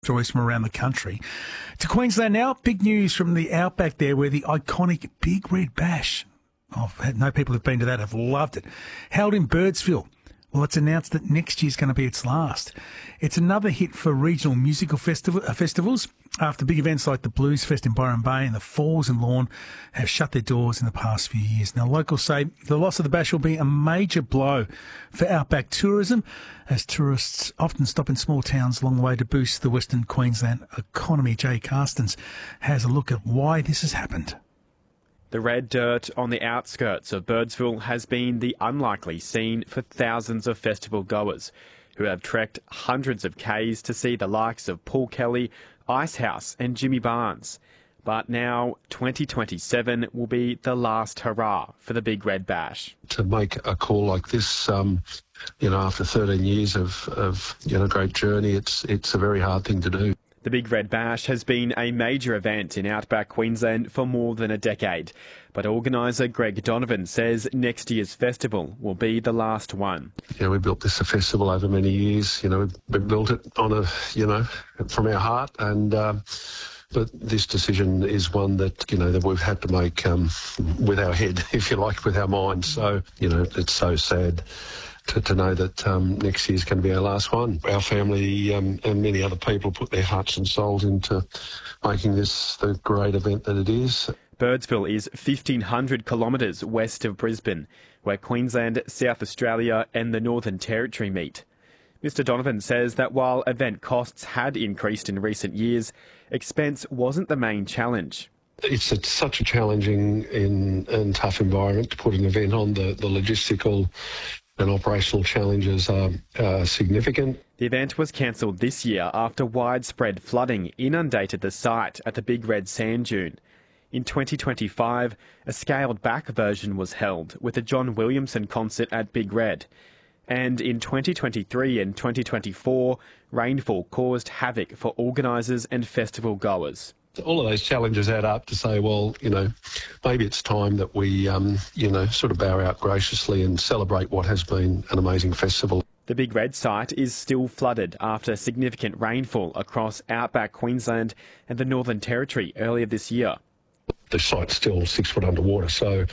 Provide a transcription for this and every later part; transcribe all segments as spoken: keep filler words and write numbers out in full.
stories from around the country. To Queensland now, big news from the outback there where the iconic Big Red Bash, oh, I know people who've been to that, have loved it, held in Birdsville. Well, it's announced that next year's going to be its last. It's another hit for regional musical festival, uh, festivals after big events like the Blues Fest in Byron Bay and the Falls in Lorne have shut their doors in the past few years. Now, locals say the loss of the Bash will be a major blow for outback tourism, as tourists often stop in small towns along the way to boost the Western Queensland economy. Jay Carstens has a look at why this has happened. The red dirt on the outskirts of Birdsville has been the unlikely scene for thousands of festival goers who have trekked hundreds of k's to see the likes of Paul Kelly, Icehouse and Jimmy Barnes. But now twenty twenty-seven will be the last hurrah for the Big Red Bash. To make a call like this, um, you know, after thirteen years of, of you know, great journey, it's it's a very hard thing to do. The Big Red Bash has been a major event in outback Queensland for more than a decade, but organiser Greg Donovan says next year's festival will be the last one. You know, we built this festival over many years. You know, we built it on a, you know, from our heart, and um, but this decision is one that, you know, that we've had to make um, with our head, if you like, with our mind. So, you know, it's so sad To, to know that um, next year's going to be our last one. Our family um, and many other people put their hearts and souls into making this the great event that it is. Birdsville is fifteen hundred kilometres west of Brisbane, where Queensland, South Australia and the Northern Territory meet. Mister Donovan says that while event costs had increased in recent years, expense wasn't the main challenge. It's a, such a challenging and, and tough environment to put an event on. The, the logistical and operational challenges are uh, significant. The event was cancelled this year after widespread flooding inundated the site at the Big Red Sand Dune. In twenty twenty-five, a scaled-back version was held with a John Williamson concert at Big Red. And in twenty twenty-three and twenty twenty-four, rainfall caused havoc for organisers and festival goers. All of those challenges add up to say, well, you know, maybe it's time that we, um, you know, sort of bow out graciously and celebrate what has been an amazing festival. The Big Red site is still flooded after significant rainfall across outback Queensland and the Northern Territory earlier this year. The site's still six foot underwater, so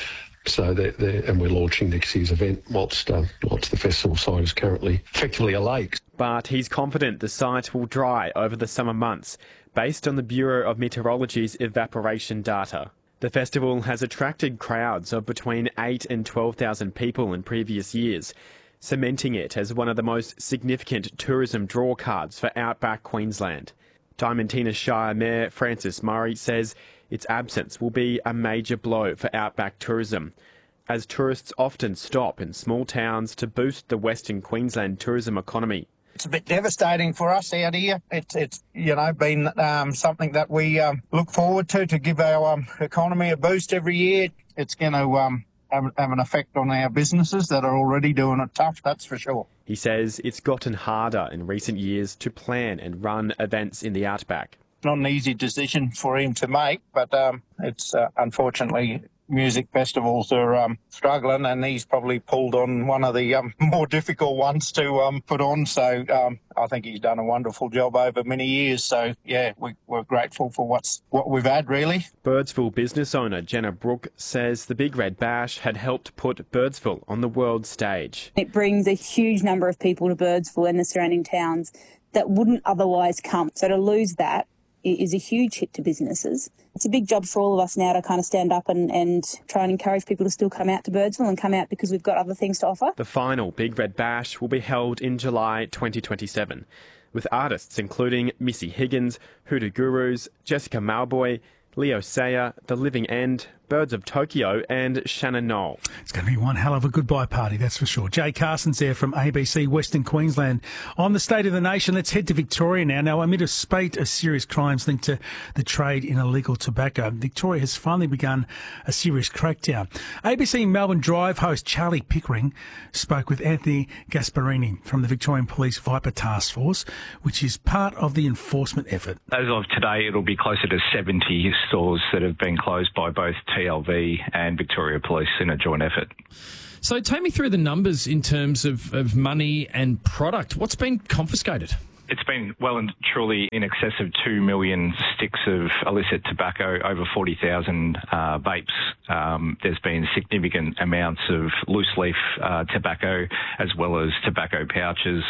so they're, they're, and we're launching next year's event whilst, uh, whilst the festival site is currently effectively a lake. But he's confident the site will dry over the summer months, based on the Bureau of Meteorology's evaporation data. The festival has attracted crowds of between eight and twelve thousand people in previous years, cementing it as one of the most significant tourism draw cards for outback Queensland. Diamantina Shire Mayor Francis Murray says its absence will be a major blow for outback tourism, as tourists often stop in small towns to boost the Western Queensland tourism economy. It's a bit devastating for us out here. It's, it's you know, been um, something that we um, look forward to, to give our um, economy a boost every year. It's going to um, have, have an effect on our businesses that are already doing it tough, that's for sure. He says it's gotten harder in recent years to plan and run events in the outback. Not an easy decision for him to make, but um, it's uh, unfortunately music festivals are um, struggling, and he's probably pulled on one of the um, more difficult ones to um, put on. So um, I think he's done a wonderful job over many years. So yeah, we, we're grateful for what's what we've had, really. Birdsville business owner Jenna Brooke says the Big Red Bash had helped put Birdsville on the world stage. It brings a huge number of people to Birdsville and the surrounding towns that wouldn't otherwise come. So to lose that is a huge hit to businesses. It's a big job for all of us now to kind of stand up and, and try and encourage people to still come out to Birdsville and come out because we've got other things to offer. The final Big Red Bash will be held in July twenty twenty-seven, with artists including Missy Higgins, Hoodoo Gurus, Jessica Malboy, Leo Sayer, The Living End, Birds of Tokyo and Shannon Knoll. It's going to be one hell of a goodbye party, that's for sure. Jay Carson's there from A B C Western Queensland. On the State of the Nation, let's head to Victoria now. Now, amid a spate of serious crimes linked to the trade in illegal tobacco, Victoria has finally begun a serious crackdown. A B C Melbourne Drive host Charlie Pickering spoke with Anthony Gasparini from the Victorian Police Viper Task Force, which is part of the enforcement effort. As of today, it'll be closer to seventy stores that have been closed by both T L V and Victoria Police in a joint effort. So take me through the numbers in terms of, of money and product. What's been confiscated? It's been well and truly in excess of two million sticks of illicit tobacco, over forty thousand uh, vapes. Um, there's been significant amounts of loose leaf uh, tobacco as well as tobacco pouches.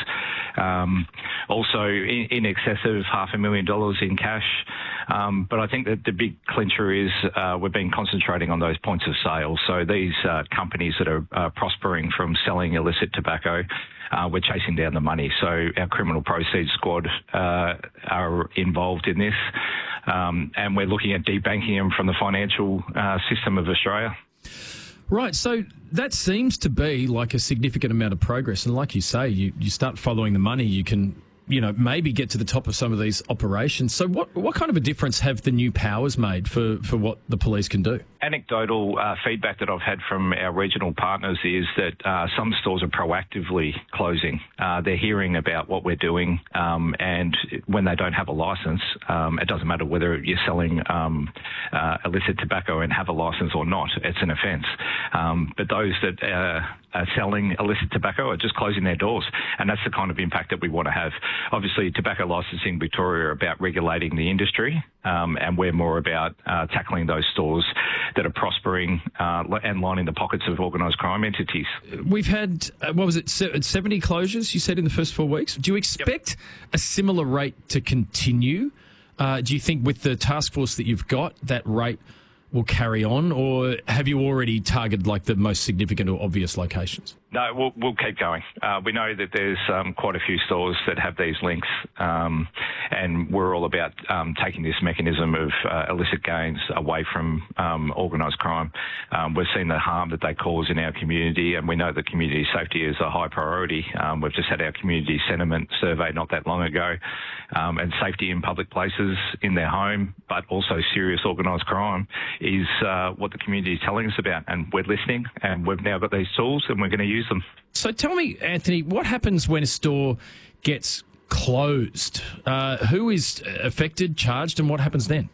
Um, also in, in excess of half a million dollars in cash. Um, but I think that the big clincher is uh, we've been concentrating on those points of sale. So these uh, companies that are uh, prospering from selling illicit tobacco, uh, we're chasing down the money. So our criminal proceeds squad uh, are involved in this, um, and we're looking at debanking them from the financial uh, system of Australia. Right, so that seems to be like a significant amount of progress. And like you say, you, you start following the money, you can, you know, maybe get to the top of some of these operations. So what what kind of a difference have the new powers made for, for what the police can do? Anecdotal uh, feedback that I've had from our regional partners is that uh, some stores are proactively closing. Uh, they're hearing about what we're doing, um, and when they don't have a licence, um, it doesn't matter whether you're selling um, uh, illicit tobacco and have a licence or not, it's an offence. Um, but those that uh, are selling illicit tobacco are just closing their doors, and that's the kind of impact that we want to have. Obviously, tobacco licensing Victoria are about regulating the industry, um, and we're more about uh, tackling those stores that are prospering uh, and lining the pockets of organised crime entities. We've had, uh, what was it, seventy closures, you said, in the first four weeks? Do you expect yep. a similar rate to continue? Uh, do you think with the task force that you've got, that rate will carry on, or have you already targeted like the most significant or obvious locations? No, we'll, we'll keep going. Uh, we know that there's um, quite a few stores that have these links, um, and we're all about um, taking this mechanism of uh, illicit gains away from um, organised crime. Um, we've seen the harm that they cause in our community, and we know that community safety is a high priority. Um, we've just had our community sentiment survey not that long ago, um, and safety in public places, in their home, but also serious organised crime is uh, what the community is telling us about, and we're listening, and we've now got these tools, and we're going to use them. So tell me, Anthony, what happens when a store gets closed? Uh, who is affected, charged, and what happens then?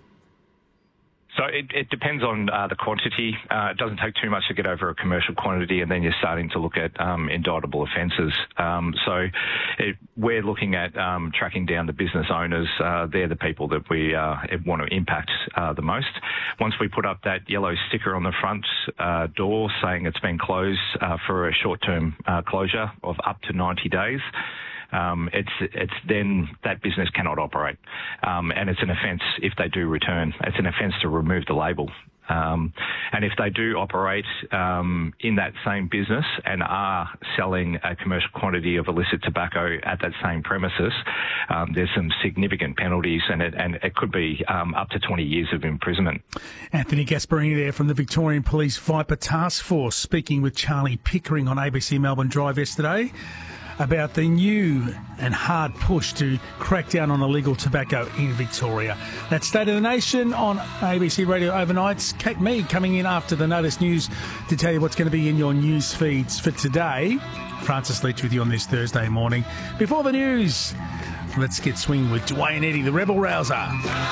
So it, it depends on uh, the quantity. Uh, it doesn't take too much to get over a commercial quantity, and then you're starting to look at um, indictable offences. Um, so it, we're looking at um, tracking down the business owners. Uh, they're the people that we uh, want to impact uh, the most. Once we put up that yellow sticker on the front uh, door saying it's been closed uh, for a short-term uh, closure of up to ninety days, Um, it's it's then that business cannot operate, um, and it's an offence if they do return. It's an offence to remove the label, um, and if they do operate um, in that same business and are selling a commercial quantity of illicit tobacco at that same premises, um, there's some significant penalties, and it and it could be um, up to twenty years of imprisonment. Anthony Gasparini there from the Victorian Police Viper Task Force, speaking with Charlie Pickering on A B C Melbourne Drive yesterday about the new and hard push to crack down on illegal tobacco in Victoria. That's State of the Nation on A B C Radio Overnights. Kate Mead coming in after the Notice News to tell you what's going to be in your news feeds for today. Francis Leach with you on this Thursday morning. Before the news, let's get swinging with Dwayne Eddy, the Rebel Rouser.